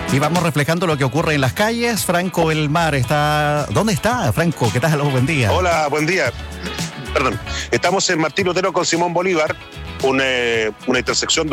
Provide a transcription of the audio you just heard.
Y vamos reflejando lo que ocurre en las calles. Franco Belmar está... ¿Dónde está, Franco? ¿Qué tal? Buen día. Hola, buen día. Perdón. Estamos en Martín Lutero con Simón Bolívar, una intersección